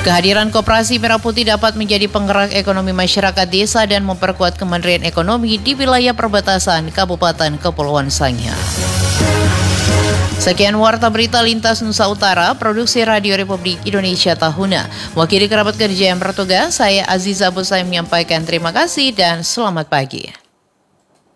Kehadiran Koperasi Merah Putih dapat menjadi penggerak ekonomi masyarakat desa dan memperkuat kemandirian ekonomi di wilayah perbatasan Kabupaten Kepulauan Sangihe. Sekian Warta Berita Lintas Nusa Utara, Produksi Radio Republik Indonesia Tahuna. Wakili kerabat kerja yang bertugas, saya Aziza Busai menyampaikan terima kasih dan selamat pagi.